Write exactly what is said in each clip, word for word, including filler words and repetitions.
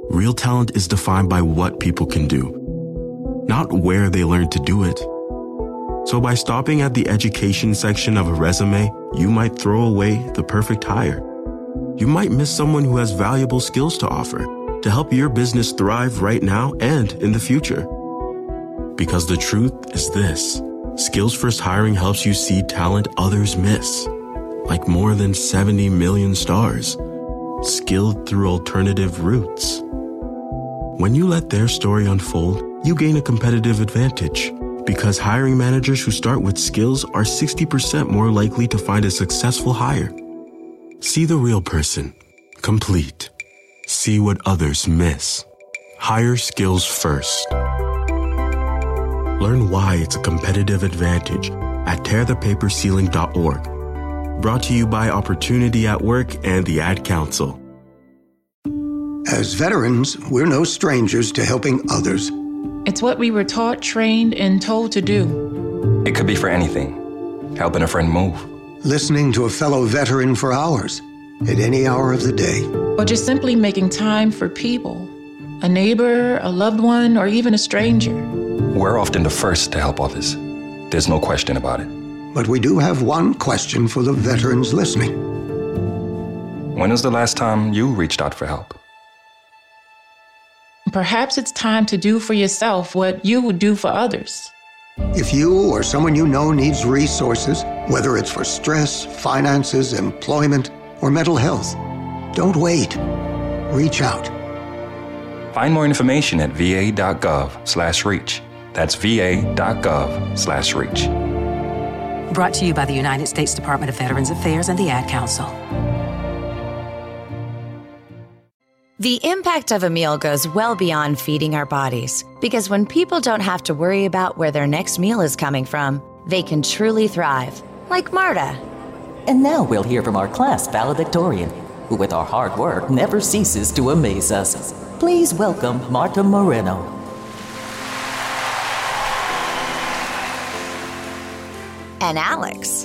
Real talent is defined by what people can do, not where they learn to do it. So by stopping at the education section of a resume, you might throw away the perfect hire. You might miss someone who has valuable skills to offer to help your business thrive right now and in the future. Because the truth is this: Skills First Hiring helps you see talent others miss, like more than seventy million stars, skilled through alternative routes. When you let their story unfold, you gain a competitive advantage, because hiring managers who start with skills are sixty percent more likely to find a successful hire. See the real person, complete. See what others miss. Hire skills first. Learn why it's a competitive advantage at tear the paper ceiling dot org. Brought to you by Opportunity at Work and the Ad Council. As veterans, we're no strangers to helping others. It's what we were taught, trained, and told to do. It could be for anything. Helping a friend move. Listening to a fellow veteran for hours, at any hour of the day. Or just simply making time for people. A neighbor, a loved one, or even a stranger. We're often the first to help others. There's no question about it. But we do have one question for the veterans listening. When was the last time you reached out for help? Perhaps it's time to do for yourself what you would do for others. If you or someone you know needs resources, whether it's for stress, finances, employment, or mental health, don't wait. Reach out. Find more information at va.gov slash reach. That's va.gov slash reach. Brought to you by the United States Department of Veterans Affairs and the Ad Council. The impact of a meal goes well beyond feeding our bodies, because when people don't have to worry about where their next meal is coming from, they can truly thrive, like Marta. And now we'll hear from our class valedictorian, who with our hard work never ceases to amaze us. Please welcome Marta Moreno. And Alex.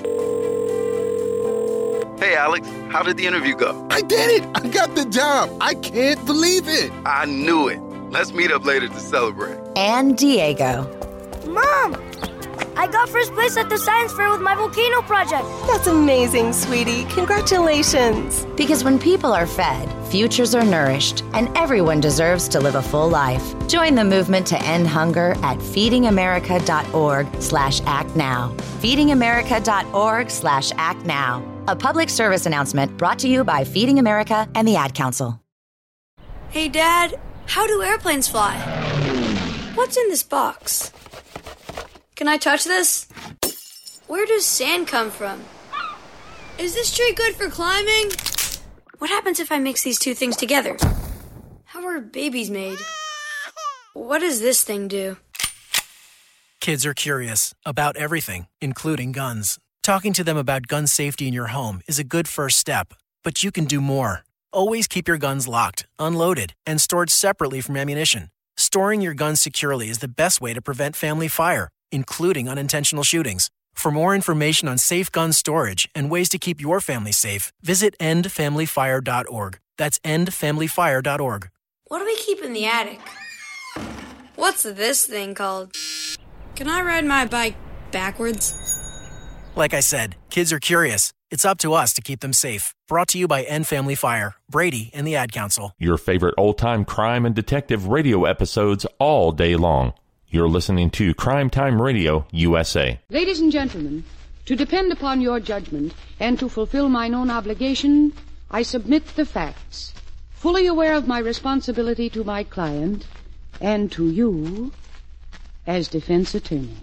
Hey, Alex, how did the interview go? I did it! I got the job! I can't believe it! I knew it. Let's meet up later to celebrate. And Diego. Mom! I got first place at the science fair with my volcano project. That's amazing, sweetie. Congratulations. Because when people are fed, futures are nourished, and everyone deserves to live a full life. Join the movement to end hunger at feedingamerica.org slash act now. feedingamerica.org slash act now. A public service announcement brought to you by Feeding America and the Ad Council. Hey, Dad, how do airplanes fly? What's in this box? Can I touch this? Where does sand come from? Is this tree good for climbing? What happens if I mix these two things together? How are babies made? What does this thing do? Kids are curious about everything, including guns. Talking to them about gun safety in your home is a good first step, but you can do more. Always keep your guns locked, unloaded, and stored separately from ammunition. Storing your guns securely is the best way to prevent family fire, including unintentional shootings. For more information on safe gun storage and ways to keep your family safe, visit end family fire dot org. That's end family fire dot org. What do we keep in the attic? What's this thing called? Can I ride my bike backwards? Like I said, kids are curious. It's up to us to keep them safe. Brought to you by End Family Fire, Brady, and the Ad Council. Your favorite old-time crime and detective radio episodes all day long. You're listening to Crime Time Radio U S A. Ladies and gentlemen, to depend upon your judgment and to fulfill mine own obligation, I submit the facts, fully aware of my responsibility to my client and to you as defense attorney.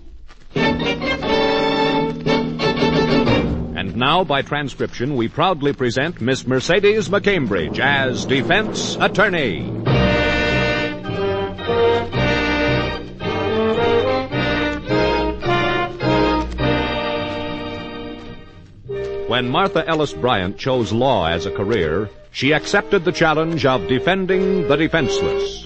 And now, by transcription, we proudly present Miss Mercedes McCambridge as defense attorney. When Martha Ellis Bryant chose law as a career, she accepted the challenge of defending the defenseless.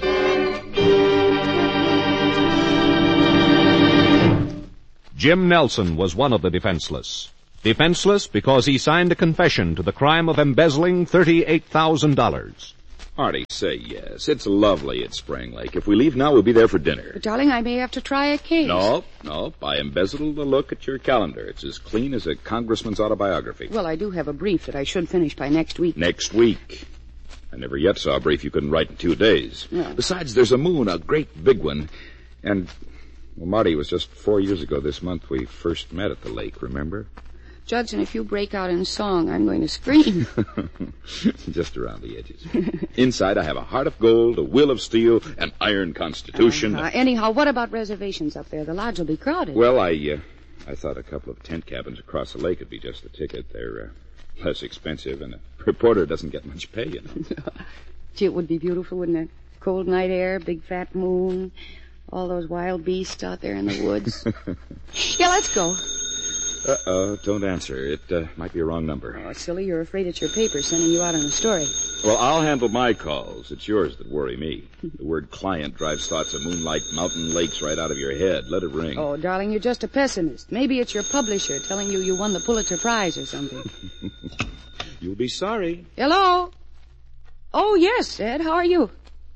Jim Nelson was one of the defenseless. Defenseless because he signed a confession to the crime of embezzling thirty-eight thousand dollars. Marty, say yes. It's lovely at Spring Lake. If we leave now, we'll be there for dinner. But, darling, I may have to try a case. Nope, nope. I embezzled a look at your calendar. It's as clean as a congressman's autobiography. Well, I do have a brief that I should finish by next week. Next week? I never yet saw a brief you couldn't write in two days. No. Besides, there's a moon, a great big one. And, well, Marty, it was just four years ago this month we first met at the lake, remember? Judson, if you break out in song, I'm going to scream. Just around the edges. Inside, I have a heart of gold, a will of steel, an iron constitution. Uh, uh, anyhow, what about reservations up there? The lodge will be crowded. Well, I uh, I thought a couple of tent cabins across the lake would be just the ticket. They're uh, less expensive, and a reporter doesn't get much pay, you know. Gee, it would be beautiful, wouldn't it? Cold night air, big fat moon, all those wild beasts out there in the woods. Yeah, let's go. Uh-oh, don't answer. It uh, might be a wrong number. Oh, silly, you're afraid it's your paper sending you out on a story. Well, I'll handle my calls. It's yours that worry me. The word client drives thoughts of moonlight mountain lakes right out of your head. Let it ring. Oh, darling, you're just a pessimist. Maybe it's your publisher telling you you won the Pulitzer Prize or something. You'll be sorry. Hello? Oh, yes, Ed. How are you?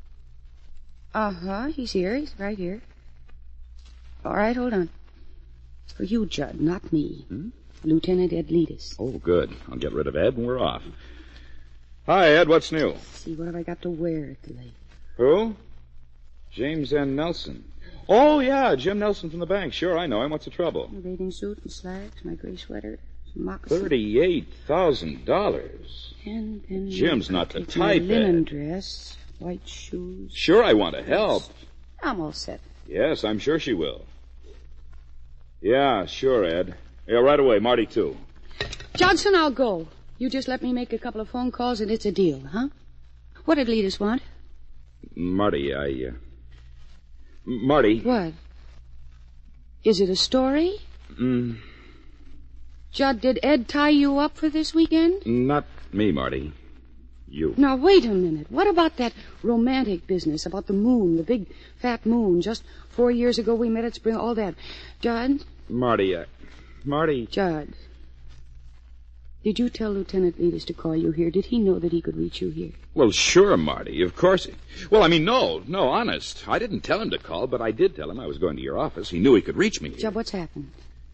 Uh-huh, he's here. He's right here. All right, hold on. It's for you, Judd, not me. Hmm? Lieutenant Ed Leadus. Oh, good. I'll get rid of Ed and we're off. Hi, Ed. What's new? Let's see, what have I got to wear at the lake? Who? James N. Nelson. Oh, yeah, Jim Nelson from the bank. Sure, I know him. What's the trouble? A bathing suit and slacks, my gray sweater, some moccasins. Thirty-eight thousand dollars. And then Jim's not the my type, linen Ed. dress, white shoes. Sure, I want to help. I'm all set. Yes, I'm sure she will. Yeah, sure, Ed. Yeah, right away. Marty, too. Johnson, I'll go. You just let me make a couple of phone calls and it's a deal, huh? What did Leadus want? Marty, I, uh... Marty. What? Is it a story? Mm, Judd, did Ed tie you up for this weekend? not me, Marty. You. Now, wait a minute. What about that romantic business, about the moon, the big fat moon? Just four years ago we met at Spring, all that. Judd? Marty, uh... Marty... Judd. Did you tell Lieutenant Leadus to call you here? Did he know that he could reach you here? Well, sure, Marty. Of course. Well, I mean, no, no, honest. I didn't tell him to call, but I did tell him I was going to your office. He knew he could reach me here. Judd, what's happened?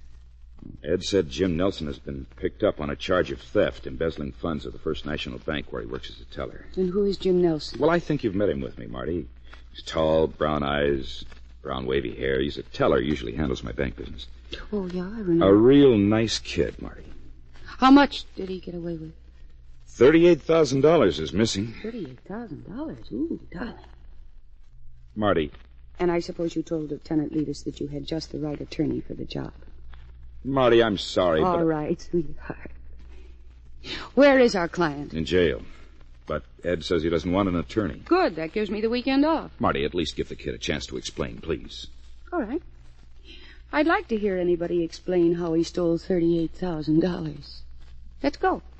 Ed said Jim Nelson has been picked up on a charge of theft, embezzling funds of the First National Bank where he works as a teller. And who is Jim Nelson? Well, I think you've met him with me, Marty. He's tall, brown eyes, brown wavy hair. He's a teller, usually handles my bank business. Oh, yeah, I remember. A real nice kid, Marty. How much did he get away with? Thirty-eight thousand dollars is missing. Thirty-eight thousand dollars? Ooh, darling. Marty. And I suppose you told Lieutenant Leadus that you had just the right attorney for the job. Marty, I'm sorry, All but... right, sweetheart. Where is our client? In jail. But Ed says he doesn't want an attorney. Good, that gives me the weekend off. Marty, at least give the kid a chance to explain, please. All right. I'd like to hear anybody explain how he stole thirty-eight thousand dollars. Let's go.